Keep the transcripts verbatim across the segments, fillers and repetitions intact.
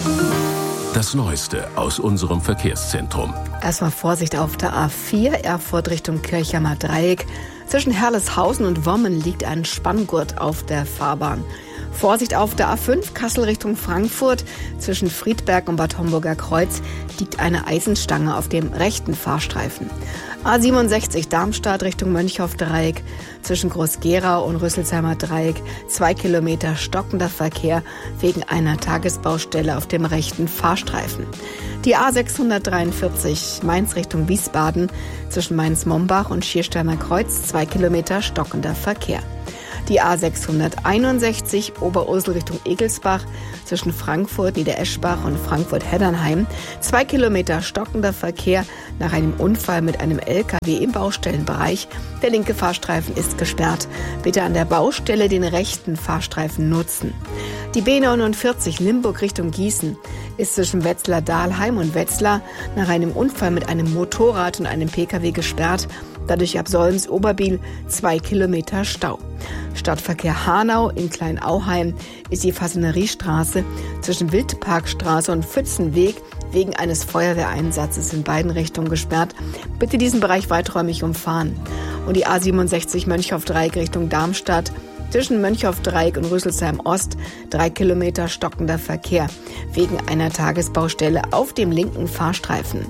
Das Neueste aus unserem Verkehrszentrum. Erstmal Vorsicht auf der A vier, Erfurt Richtung Kirchheimer Dreieck. Zwischen Herleshausen und Wommen liegt ein Spanngurt auf der Fahrbahn. Vorsicht auf der A fünf, Kassel Richtung Frankfurt. Zwischen Friedberg und Bad Homburger Kreuz liegt eine Eisenstange auf dem rechten Fahrstreifen. A siebenundsechzig, Darmstadt Richtung Mönchhoff-Dreieck. Zwischen Groß-Gerau und Rüsselsheimer Dreieck zwei Kilometer stockender Verkehr wegen einer Tagesbaustelle auf dem rechten Fahrstreifen. Die A sechshundertdreiundvierzig, Mainz Richtung Wiesbaden. Zwischen Mainz-Mombach und Schiersteiner Kreuz zwei Kilometer stockender Verkehr. Die A sechshunderteinundsechzig, Oberursel Richtung Egelsbach, zwischen Frankfurt, Niedereschbach und Frankfurt-Heddernheim. Zwei Kilometer stockender Verkehr nach einem Unfall mit einem L K W im Baustellenbereich. Der linke Fahrstreifen ist gesperrt. Bitte an der Baustelle den rechten Fahrstreifen nutzen. Die B neunundvierzig, Limburg Richtung Gießen, ist zwischen Wetzlar-Dahlheim und Wetzlar nach einem Unfall mit einem Motorrad und einem P K W gesperrt. Dadurch ab Solms-Oberbiel zwei Kilometer Stau. Stadtverkehr Hanau in Kleinauheim ist die Fasaneriestraße zwischen Wildparkstraße und Pfützenweg wegen eines Feuerwehreinsatzes in beiden Richtungen gesperrt. Bitte diesen Bereich weiträumig umfahren. Und die A siebenundsechzig Mönchhoff-Dreieck Richtung Darmstadt zwischen Mönchhoff-Dreieck und Rüsselsheim Ost drei Kilometer stockender Verkehr wegen einer Tagesbaustelle auf dem linken Fahrstreifen.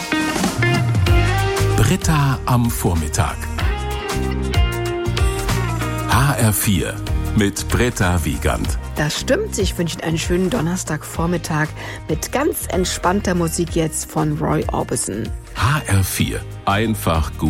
Britta am Vormittag. H R vier mit Britta Wiegand. Das stimmt. Ich wünsche Ihnen einen schönen Donnerstagvormittag mit ganz entspannter Musik jetzt von Roy Orbison. H R vier. Einfach gut.